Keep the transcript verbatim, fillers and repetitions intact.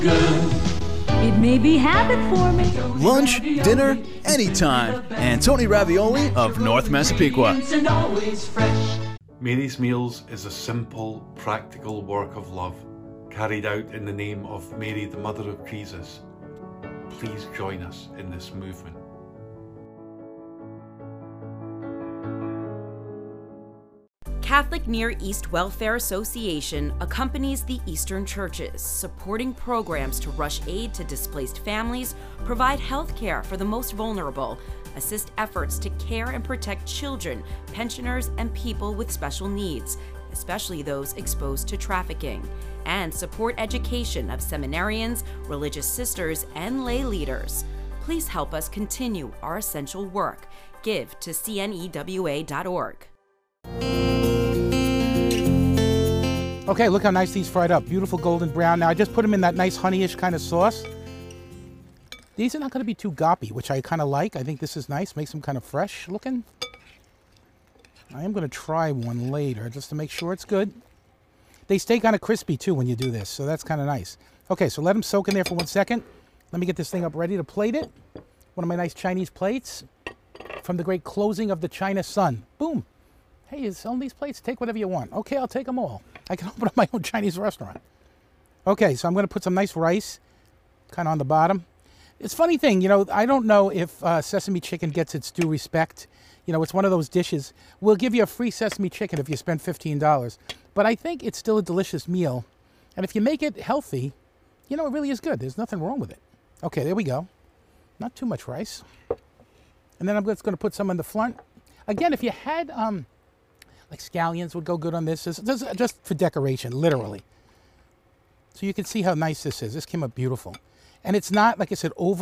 Good. It may be habit forming. Lunch, dinner, anytime. Antoni Ravioli of North Massapequa. And always fresh. Mary's Meals is a simple, practical work of love, carried out in the name of Mary, the Mother of Jesus. Please join us in this movement. Catholic Near East Welfare Association accompanies the Eastern churches, supporting programs to rush aid to displaced families, provide health care for the most vulnerable, assist efforts to care and protect children, pensioners, and people with special needs, especially those exposed to trafficking, and support education of seminarians, religious sisters, and lay leaders. Please help us continue our essential work. Give to C N E W A dot org. Okay, look how nice these fried up. Beautiful golden brown. Now, I just put them in that nice honeyish kind of sauce. These are not going to be too goppy, which I kind of like. I think this is nice. Makes them kind of fresh looking. I am going to try one later just to make sure it's good. They stay kind of crispy, too, when you do this, so that's kind of nice. Okay, so let them soak in there for one second. Let me get this thing up ready to plate it. One of my nice Chinese plates from the great closing of the China Sun. Boom. Hey, you selling these plates? Take whatever you want. Okay, I'll take them all. I can open up my own Chinese restaurant. Okay, so I'm going to put some nice rice kind of on the bottom. It's a funny thing, you know, I don't know if uh, sesame chicken gets its due respect. You know, it's one of those dishes. We'll give you a free sesame chicken if you spend fifteen dollars. But I think it's still a delicious meal. And if you make it healthy, you know, it really is good. There's nothing wrong with it. Okay, there we go. Not too much rice. And then I'm just going to put some in the front. Again, if you had... um. Like scallions would go good on this. This is just for decoration, literally. So you can see how nice this is. This came up beautiful. And it's not, like I said, over